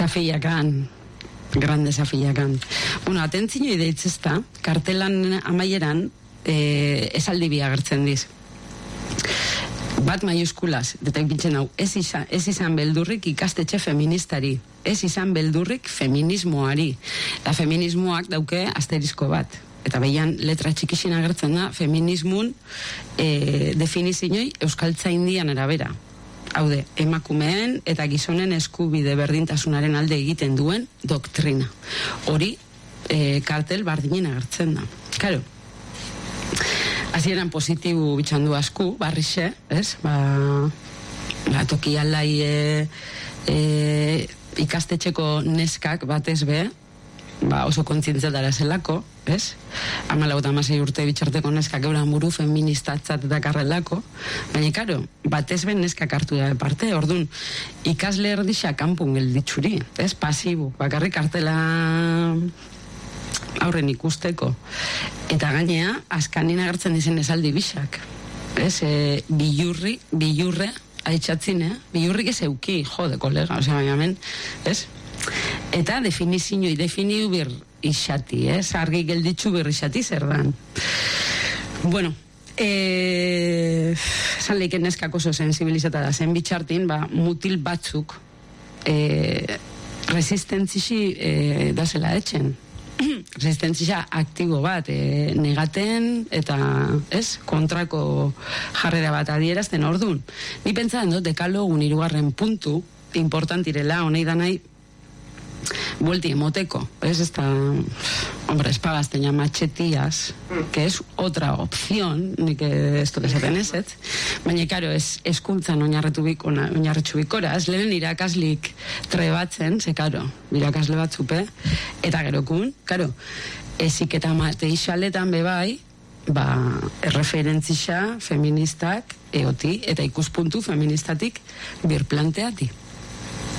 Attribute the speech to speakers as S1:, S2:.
S1: desafiakan, gran desafiakan. Bueno, atentzio ideitzezta, kartelan amaieran esaldi bi agertzen diz. Bat maiuskulaz, eta ipintzen hau, ez izan beldurrik ikastetxe feministari, ez izan beldurrik feminismoari. Eta feminismoak dauke asterizko bat. Eta behian letra txikixin agertzen da, feminismun definizioi euskaltzaindian arabera. Haude, emakumeen eta gizonen eskubide berdintasunaren alde egiten duen doktrina. Hori kartel bardinen agertzen da. Karo, hasieran positibo bitxandu asku, barrixe, ez? Toki aldai ikastetxeko neskak batez be, oso kontzientziatara zelako, ez? 14-16 urte bitxarteko neskak euran buru feministatzat eta karrelako, baina, karo, batez ben neskak hartu da parte, orduan, ikasle erdisa kanpun gelditxuri, ez? Pasibu, bakarrik kartela aurren ikusteko. Eta gainea, askanin agertzen dizen esaldi bisak. Ez, bilurre, haitxatzin, bilurrik ez euki, jode, kolega, osea, baina hemen, ez? Eta definiu bir isati, ez? Argi gelditzu bir isati zer dan. Bueno, esan leiken neskak oso sensibilizatada zen bitxartin, mutil batzuk resistentzisi dazela etxen. Resistentzia aktibo bat negaten eta kontrako jarrera bat adierazten ordun. Ni pentsatzen dut dekalogun 3. puntu importantirela honei danai buelti emoteko, hombre, espagas te llama chetías, que es otra opción, nik esto desaten ezet, baina, karo, eskuntzan oinarretxu bikora, ez lehen irakaslik trebatzen, ze, karo, irakasle batzupe, eta gerokun, karo, ezik eta mateixaletan bebai, erreferentzisa feministak eoti, eta ikuspuntu feministatik birplanteati.